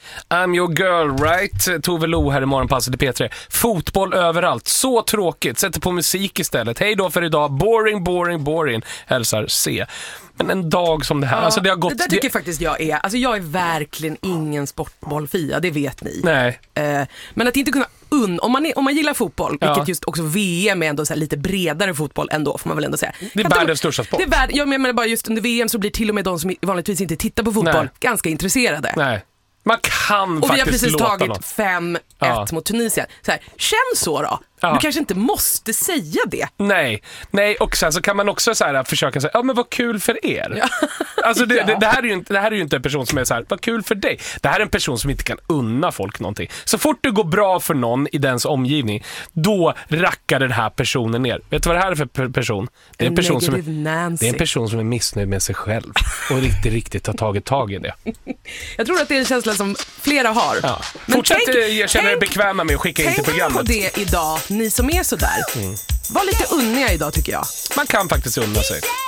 I'm your girl, right? Tove Lo här i morgonpasset i P3. Fotboll överallt, så tråkigt. Sätter på musik istället. Hej då för idag, boring. Hälsar C. Men en dag som det här, alltså det har gått... Det där tycker faktiskt jag är, alltså jag är verkligen ingen sportbollfia, det vet ni. Nej. Men att inte kunna om man gillar fotboll, vilket just också VM är ändå så här lite bredare fotboll ändå, får man väl ändå säga. Det är världens största sport. Jag menar bara just under VM så blir till och med de som vanligtvis inte tittar på fotboll ganska intresserade. Nej. Man kan och faktiskt vi har precis tagit något. 5-1 mot Tunisien. Så här, känn så då. Du kanske inte måste säga det. Nej, och sen så kan man också så här försöka säga, men vad kul för er. Alltså det här är ju inte en person som är så här, vad kul för dig. Det här är en person som inte kan unna folk någonting. Så fort det går bra för någon i dens omgivning, då rackar den här personen ner. Vet du vad det här är för person? Det är en person det är en person som är missnöjd med sig själv och riktigt har tagit tag i det. Jag tror att det är en känsla som flera har. Ja. Fortsätt känna er bekväma med att skicka in till programmet. Tänk på det idag, ni som är så där. Var lite unniga idag tycker jag. Man kan faktiskt unna sig.